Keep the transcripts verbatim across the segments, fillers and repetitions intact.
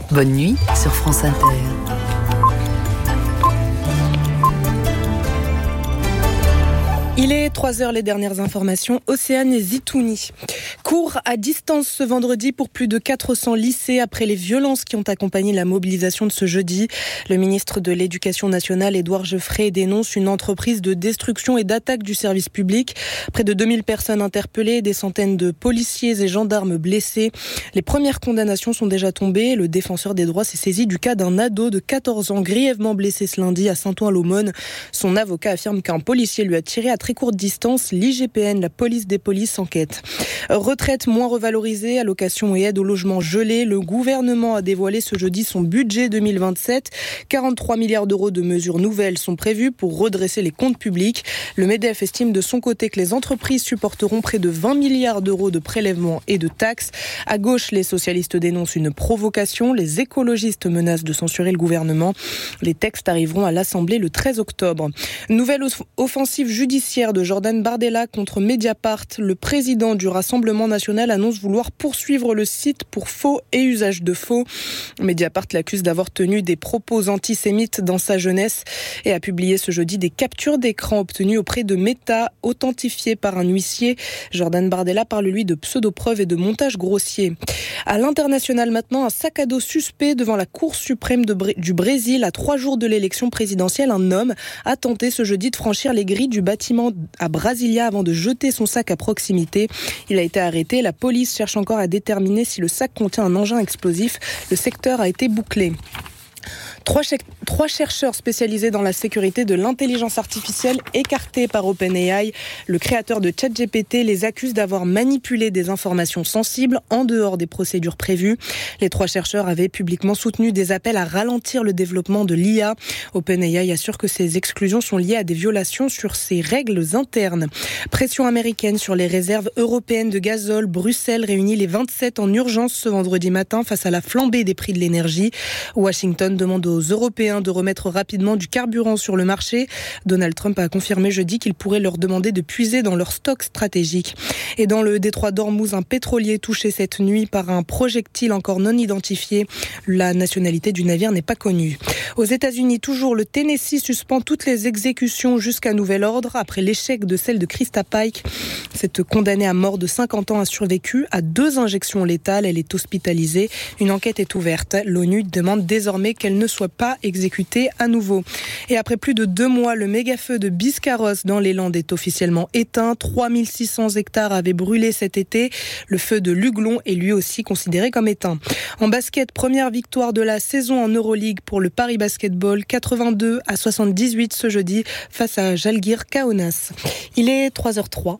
Bonne nuit sur France Inter. Il est trois heures, les dernières informations. Océane Zitouni. Cours à distance ce vendredi pour plus de quatre cents lycées après les violences qui ont accompagné la mobilisation de ce jeudi. Le ministre de l'Éducation nationale, Édouard Geoffrey, dénonce une entreprise de destruction et d'attaque du service public. Près de deux mille personnes interpellées, des centaines de policiers et gendarmes blessés. Les premières condamnations sont déjà tombées. Le défenseur des droits s'est saisi du cas d'un ado de quatorze ans grièvement blessé ce lundi à Saint-Ouen-l'Aumône. Son avocat affirme qu'un policier lui a tiré à très courte distance. L'I G P N, la police des polices, enquête. Retraite moins revalorisée, allocations et aides au logement gelées. Le gouvernement a dévoilé ce jeudi son budget deux mille vingt-sept. quarante-trois milliards d'euros de mesures nouvelles sont prévues pour redresser les comptes publics. Le MEDEF estime de son côté que les entreprises supporteront près de vingt milliards d'euros de prélèvements et de taxes. À gauche, les socialistes dénoncent une provocation. Les écologistes menacent de censurer le gouvernement. Les textes arriveront à l'Assemblée le treize octobre. Nouvelle offensive judiciaire de Jordan Bardella contre Mediapart. Le président du Rassemblement national annonce vouloir poursuivre le site pour faux et usage de faux. Mediapart l'accuse d'avoir tenu des propos antisémites dans sa jeunesse et a publié ce jeudi des captures d'écran obtenues auprès de Meta, authentifiées par un huissier. Jordan Bardella parle lui de pseudo-preuves et de montage grossier. À l'international maintenant, un sac à dos suspect devant la Cour suprême de Br- du Brésil. À trois jours de l'élection présidentielle, un homme a tenté ce jeudi de franchir les grilles du bâtiment à Brasilia avant de jeter son sac à proximité. Il a été arrêté. La police cherche encore à déterminer si le sac contient un engin explosif. Le secteur a été bouclé. Trois, ch- trois chercheurs spécialisés dans la sécurité de l'intelligence artificielle écartés par OpenAI. Le créateur de ChatGPT les accuse d'avoir manipulé des informations sensibles en dehors des procédures prévues. Les trois chercheurs avaient publiquement soutenu des appels à ralentir le développement de l'I A. OpenAI assure que ces exclusions sont liées à des violations sur ses règles internes. Pression américaine sur les réserves européennes de gazole. Bruxelles réunit les vingt-sept en urgence ce vendredi matin face à la flambée des prix de l'énergie. Washington demande aux Européens de remettre rapidement du carburant sur le marché. Donald Trump a confirmé jeudi qu'il pourrait leur demander de puiser dans leur stock stratégique. Et dans le détroit d'Ormuz, un pétrolier touché cette nuit par un projectile encore non identifié. La nationalité du navire n'est pas connue. Aux États-Unis, toujours, le Tennessee suspend toutes les exécutions jusqu'à nouvel ordre après l'échec de celle de Krista Pike. Cette condamnée à mort de cinquante ans a survécu à deux injections létales. Elle est hospitalisée. Une enquête est ouverte. L'ONU demande désormais qu'elle ne soit pas exécutée à nouveau. Et après plus de deux mois, le méga-feu de Biscarrosse dans les Landes est officiellement éteint. trois mille six cents hectares avaient brûlé cet été. Le feu de Luglon est lui aussi considéré comme éteint. En basket, première victoire de la saison en Euroleague pour le Paris Basketball, quatre-vingt-deux à soixante-dix-huit ce jeudi face à Žalgiris Kaunas. Il est trois heures trois.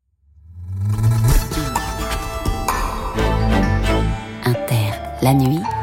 Inter, la nuit.